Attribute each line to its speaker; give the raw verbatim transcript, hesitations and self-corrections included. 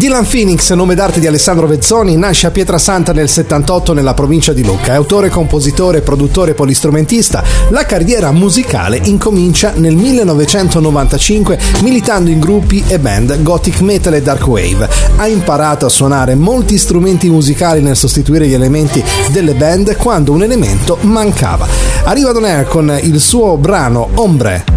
Speaker 1: Dylan Phoenix, nome d'arte di Alessandro Vezzoni, nasce a Pietrasanta nel settantotto nella provincia di Lucca. È autore, compositore, produttore e polistrumentista. La carriera musicale incomincia nel millenovecentonovantacinque militando in gruppi e band gothic metal e dark wave. Ha imparato a suonare molti strumenti musicali nel sostituire gli elementi delle band quando un elemento mancava. Arriva Don Air con il suo brano Ombre.